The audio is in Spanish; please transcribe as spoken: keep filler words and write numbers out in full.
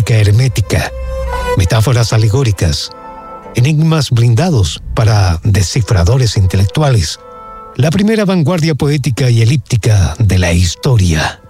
poética hermética, metáforas alegóricas, enigmas blindados para descifradores intelectuales, la primera vanguardia poética y elíptica de la historia.